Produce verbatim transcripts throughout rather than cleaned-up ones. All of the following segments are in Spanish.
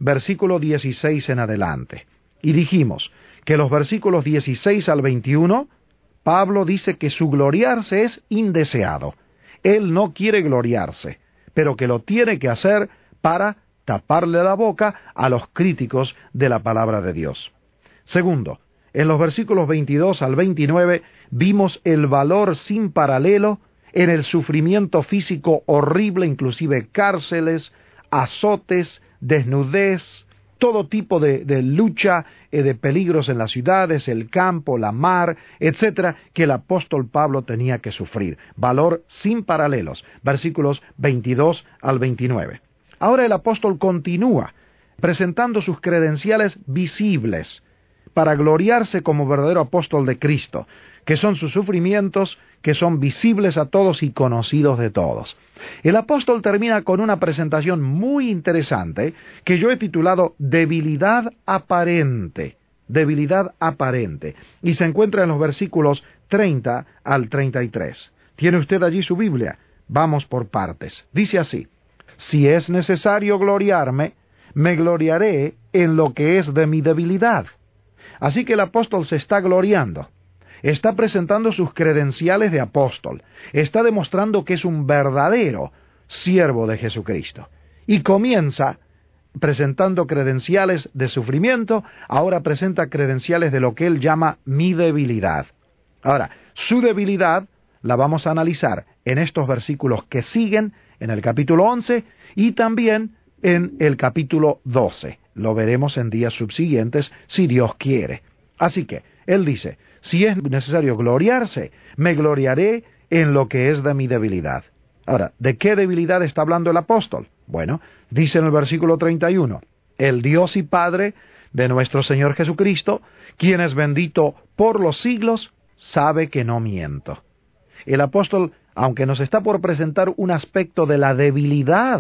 versículo dieciséis en adelante. Y dijimos que los versículos dieciséis al veintiuno, Pablo dice que su gloriarse es indeseado. Él no quiere gloriarse, pero que lo tiene que hacer para taparle la boca a los críticos de la palabra de Dios. Segundo, en los versículos veintidós al veintinueve vimos el valor sin paralelo en el sufrimiento físico horrible, inclusive cárceles, azotes, desnudez, todo tipo de, de lucha, eh, de peligros en las ciudades, el campo, la mar, etcétera, que el apóstol Pablo tenía que sufrir. Valor sin paralelos, versículos veintidós al veintinueve. Ahora el apóstol continúa presentando sus credenciales visibles para gloriarse como verdadero apóstol de Cristo, que son sus sufrimientos, que son visibles a todos y conocidos de todos. El apóstol termina con una presentación muy interesante que yo he titulado Debilidad aparente. Debilidad aparente. Y se encuentra en los versículos treinta al treinta y tres. ¿Tiene usted allí su Biblia? Vamos por partes. Dice así: si es necesario gloriarme, me gloriaré en lo que es de mi debilidad. Así que el apóstol se está gloriando. Está presentando sus credenciales de apóstol. Está demostrando que es un verdadero siervo de Jesucristo. Y comienza presentando credenciales de sufrimiento, ahora presenta credenciales de lo que él llama mi debilidad. Ahora, su debilidad la vamos a analizar en estos versículos que siguen, en el capítulo once y también en el capítulo doce. Lo veremos en días subsiguientes, si Dios quiere. Así que, él dice, si es necesario gloriarse, me gloriaré en lo que es de mi debilidad. Ahora, ¿de qué debilidad está hablando el apóstol? Bueno, dice en el versículo treinta y uno, el Dios y Padre de nuestro Señor Jesucristo, quien es bendito por los siglos, sabe que no miento. El apóstol, aunque nos está por presentar un aspecto de la debilidad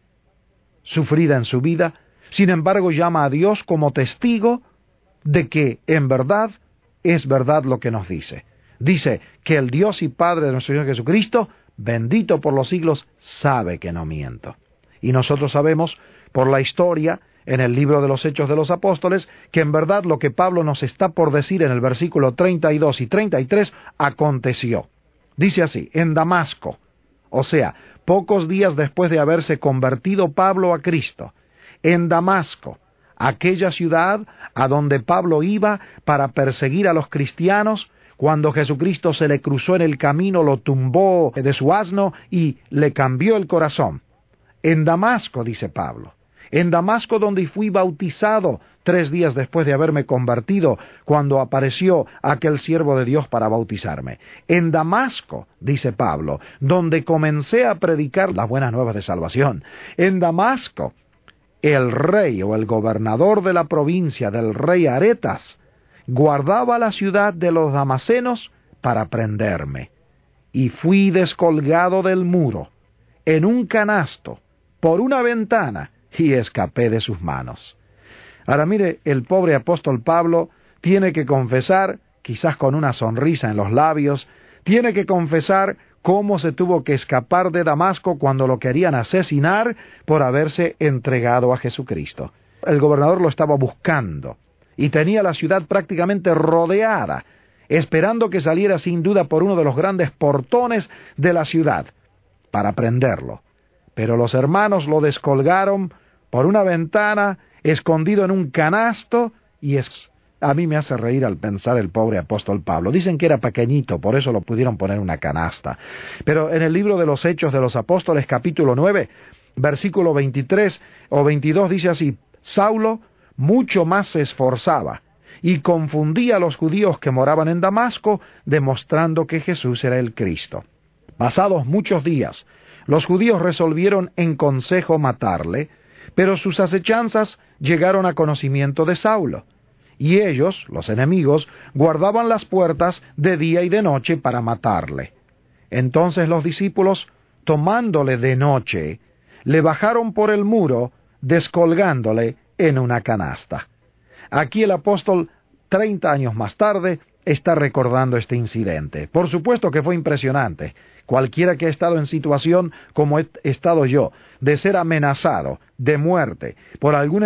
sufrida en su vida, sin embargo llama a Dios como testigo de que en verdad es verdad lo que nos dice. Dice que el Dios y Padre de nuestro Señor Jesucristo, bendito por los siglos, sabe que no miento. Y nosotros sabemos por la historia en el libro de los Hechos de los Apóstoles que en verdad lo que Pablo nos está por decir en el versículo treinta y dos y treinta y tres aconteció. Dice así, en Damasco, o sea, pocos días después de haberse convertido Pablo a Cristo, en Damasco, aquella ciudad a donde Pablo iba para perseguir a los cristianos, cuando Jesucristo se le cruzó en el camino, lo tumbó de su asno y le cambió el corazón. En Damasco, dice Pablo, en Damasco donde fui bautizado tres días después de haberme convertido, cuando apareció aquel siervo de Dios para bautizarme. En Damasco, dice Pablo, donde comencé a predicar las buenas nuevas de salvación. En Damasco, el rey o el gobernador de la provincia del rey Aretas guardaba la ciudad de los damasenos para prenderme, y fui descolgado del muro en un canasto por una ventana y escapé de sus manos. Ahora mire, el pobre apóstol Pablo tiene que confesar, quizás con una sonrisa en los labios, tiene que confesar cómo se tuvo que escapar de Damasco cuando lo querían asesinar por haberse entregado a Jesucristo. El gobernador lo estaba buscando y tenía la ciudad prácticamente rodeada, esperando que saliera sin duda por uno de los grandes portones de la ciudad para prenderlo. Pero los hermanos lo descolgaron por una ventana, escondido en un canasto, y es... a mí me hace reír al pensar el pobre apóstol Pablo. Dicen que era pequeñito, por eso lo pudieron poner en una canasta. Pero en el libro de los Hechos de los Apóstoles, capítulo nueve, versículo veintitrés o veintidós, dice así, Saulo mucho más se esforzaba y confundía a los judíos que moraban en Damasco, demostrando que Jesús era el Cristo. Pasados muchos días, los judíos resolvieron en consejo matarle, pero sus acechanzas llegaron a conocimiento de Saulo. Y ellos, los enemigos, guardaban las puertas de día y de noche para matarle. Entonces los discípulos, tomándole de noche, le bajaron por el muro, descolgándole en una canasta. Aquí el apóstol, treinta años más tarde, está recordando este incidente. Por supuesto que fue impresionante. Cualquiera que ha estado en situación como he estado yo, de ser amenazado de muerte por algún